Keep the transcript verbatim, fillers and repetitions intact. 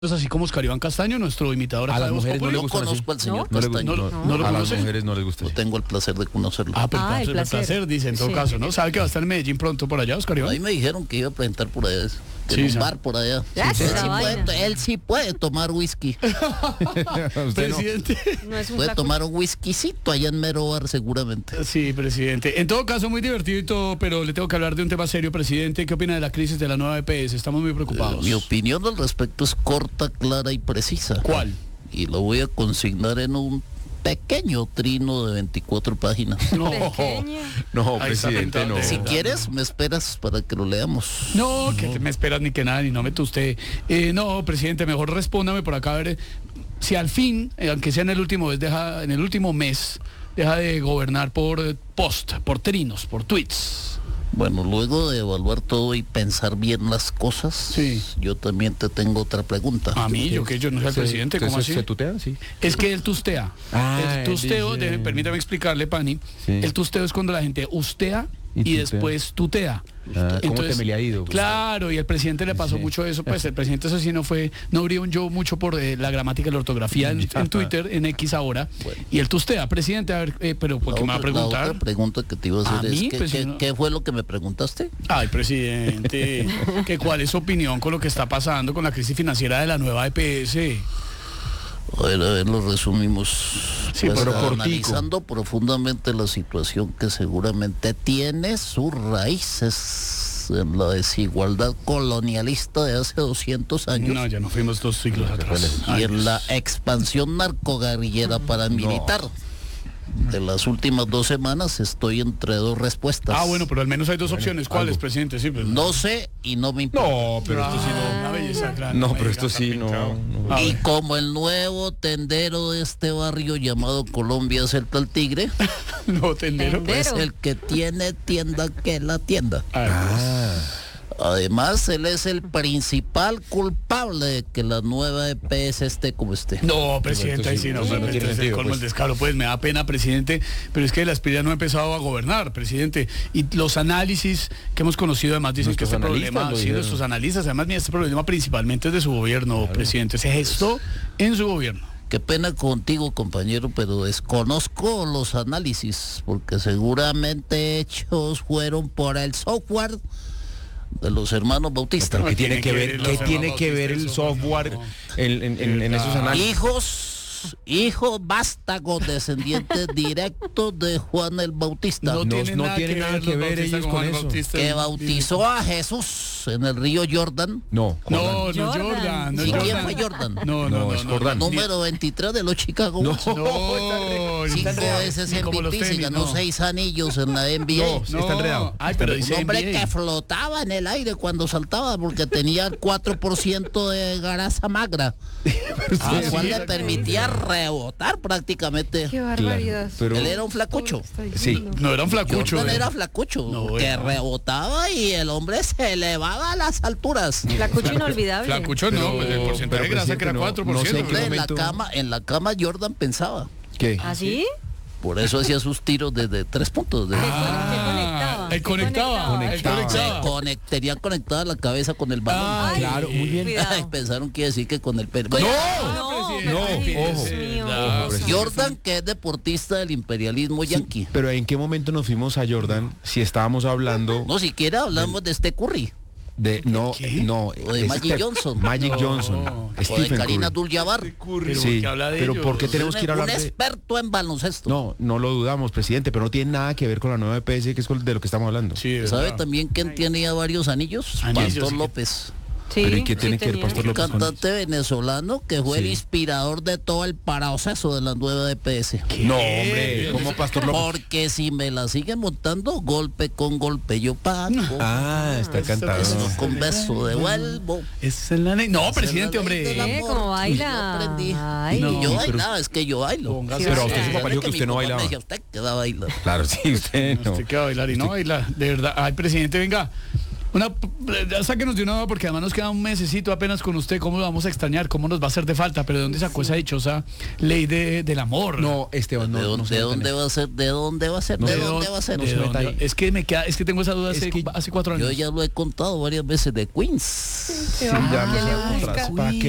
Pues así como Oscar Iván Castaño, nuestro imitador A acá las de Voz mujeres no Populi. le Yo gusta conozco al señor No, le gu- Castaño. no, no, no lo a las conoce. mujeres no les gusta. Yo tengo el placer de conocerlo. Ah, pero Ah, el el placer. placer, dice en todo Sí. caso, ¿no? ¿Sabe que va a estar en Medellín pronto por allá, Oscar A mí Iván? me dijeron que iba a presentar por allá, en Sí, un sí. bar por allá. Ya, él, esa sí vaina. puede, él sí puede tomar whisky. Usted no. Presidente. No es un Puede flaco. tomar un whiskycito allá en Mero Bar seguramente. Sí, presidente. En todo caso, muy divertido y todo, pero le tengo que hablar de un tema serio, presidente. ¿Qué opina de la crisis de la nueva E P S? Estamos muy preocupados. Mi opinión al respecto es corta, clara y precisa. ¿Cuál? Y lo voy a consignar en un pequeño trino de veinticuatro páginas. No, Pequeña. No, Ahí está presidente, pintado no. de- Si quieres, me esperas para que lo leamos. no, que me esperas ni que nada, ni no me usted. Eh, no, presidente, mejor respóndame por acá a ver eh, si al fin, eh, aunque sea en el último mes, deja, en el último mes, deja de gobernar por eh, post, por trinos, por tweets. Bueno, luego de evaluar todo y pensar bien las cosas, Sí. yo también te tengo otra pregunta. A mí, yo que yo no soy el Se- presidente, ¿cómo entonces, así? ¿Se tutea? Sí. Es que el tustea. Ah, el él tusteo, dice- de- permítame explicarle, Pani. Sí. El tusteo es cuando la gente ustea y, Y tutea. después tutea. Ah, ¿cómo te me le ha ido? Claro, y al presidente le pasó Sí. mucho eso, pues el presidente eso sí no fue, no brilló yo mucho por eh, la gramática y la ortografía en, en Twitter, en X ahora, Bueno. y el tustea, presidente, a ver, eh, pero ¿por qué me va a otra- la preguntar? otra pregunta que te iba a ¿A hacer mí? es, ¿qué, Pues, qué- si no- qué fue lo que me preguntaste? Ay, presidente, que cuál es su opinión con lo que está pasando con la crisis financiera de la nueva E P S. A ver, a ver, lo resumimos. Sí, Pues, pero cortico. analizando profundamente la situación que seguramente tiene sus raíces en la desigualdad colonialista de hace doscientos años No, ya no fuimos dos siglos atrás. y en la expansión narcoguerrillera paramilitar. De las últimas dos semanas estoy entre dos respuestas. Ah, bueno, pero al menos hay dos opciones. ¿Cuáles, algo. presidente? Sí, pues. No sé y no me importa. No, pero esto sí Ah, una belleza, claro, no. No, me pero diga, esto sí está no. pintado. no. A Y ver. como el nuevo tendero de este barrio llamado Colombia Celta al Tigre, No, tendero. Tendero. es el que tiene tienda que la tienda. A ver, Ah, Además, él es el principal culpable de que la nueva E P S esté como esté. no, presidente, ahí sí no, no me tiene metes el sentido, colmo pues. el descaro, pues me da pena, presidente, pero es que la aspirina no ha empezado a gobernar, presidente, y los análisis que hemos conocido además dicen que Nuestros este analistas problema, lo sí, dijeron. nuestros analistas, además mira, este problema principalmente es de su gobierno, presidente, se gestó en su gobierno. Qué pena contigo, compañero, pero desconozco los análisis, porque seguramente hechos fueron por el software de los hermanos Bautista. pero ¿qué tiene que ver, los qué hermanos tiene que ver el Bautista, eso, software no. en, en- en- en esos análisis? Hijos, hijos vástagos, descendientes directos de Juan el Bautista, No, no tiene nada que ver los ellos Bautista con Juan eso. Bautista que en- bautizó a Jesús en el río Jordán. No, No, Jordán. no, Jordan. Jordan, no ¿Y quién Jordan. fue Jordan? No, no, No, no, es no, Jordan. no, Número veintitrés de los Chicago Bulls. No. No, Cinco está enredado, veces ni como los M V P, se tenis, ganó no. seis anillos en la N B A. No, sí está enredado. Ay, pero Un dice hombre N B A. que flotaba en el aire cuando saltaba porque tenía el cuatro por ciento de grasa magra, Ah, lo cual sí, le permitía rebotar prácticamente. Qué barbaridad. Claro, pero Él era un flacucho. sí. No, era un flacucho. Jordan eh. era flacucho, No, que era- rebotaba y el hombre se elevaba a las alturas. Flacucho inolvidable. Flacucho no, Pero- pues el porcentaje de pero, grasa que era presidente, no- cuatro por no sé ciento. qué Hombre, en la momento- cama, en la cama Jordan pensaba. ¿Qué? ¿Así? Por eso hacía sus tiros desde tres puntos. De... Ah, ¿Qué él conectaba. Él Conectaba. Se conectaba. conec- tenía conectada la cabeza con el balón. Ah, Claro, muy bien. Ay, Cuidado. pensaron que iba a decir que con el pelo. ¡No! No, presidente. No, ay, ojo. Dios mío. Ojo, presidente. Jordan, que es deportista del imperialismo yanqui. Pero ¿en qué momento nos fuimos a Jordan si estábamos hablando No siquiera hablamos de este Curry de no qué? no O de es Magic Steph- Johnson. Magic No. Johnson, o de Stephen Karina Curry. Abdul-Jabbar. Pero Sí, ¿por qué habla de pero ellos? ¿por qué tenemos que ir a Un hablar de experto en baloncesto. No, no lo dudamos, presidente, pero no tiene nada que ver con la nueva E P S, que es con- de lo que estamos hablando. Sí, de ¿Sabe verdad. también quién tenía varios anillos? Anillos, Pastor sí. López. Sí, Pero ¿y qué sí tiene que ver tenía. Pastor Un López con cantante venezolano que fue el Sí. inspirador de todo el proceso de la nueva E P S. No, hombre, ¿cómo Pastor López? Porque si me la siguen montando golpe con golpe yo pago. Ah, está cantado. Beso con beso devuelvo. Es en la ley. No, presidente, Esa es la ley del hombre. Eh, amor. ¿cómo baila? Yo aprendí. Ay. Y No, yo pero- bailaba, es que yo bailo. Póngase Pero a a usted su bailar. papá dijo que usted no mi papá bailaba. me decía, usted que va a bailar. Claro, sí, usted no. Usted que va a bailar y no baila, de verdad. Ay, presidente, venga. Una, sáquenos de una duda porque además nos queda un mesecito apenas con usted. ¿Cómo lo vamos a extrañar? ¿Cómo nos va a hacer de falta? ¿Pero de dónde sacó esa dichosa ley de, del amor? No, Esteban, no, ¿De, no dónde, se de meta en dónde eso. va a ser? ¿De dónde va a ser? No ¿De sé dónde dónde- va a ser? no ¿De se meta dónde? ahí. Es que me queda, es que tengo esa duda Es hace, que hace cuatro años. Yo ya lo he contado varias veces de Queens. Sí, ya ¿Qué le nosotras, busca? ¿para qué